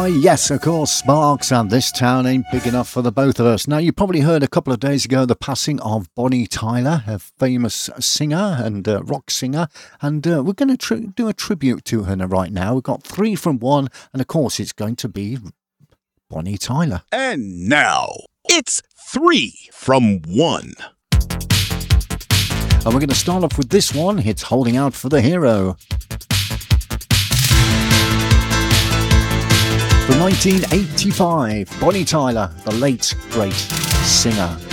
Yes, of course, Sparks, and this town ain't big enough for the both of us. Now, you probably heard a couple of days ago the passing of Bonnie Tyler, a famous singer and rock singer, and we're going to do a tribute to her right now. We've got 3 from 1, and of course, it's going to be Bonnie Tyler. And now, it's 3 from 1. And we're going to start off with this one. It's Holding Out for the Hero. From 1985, Bonnie Tyler, the late, great singer.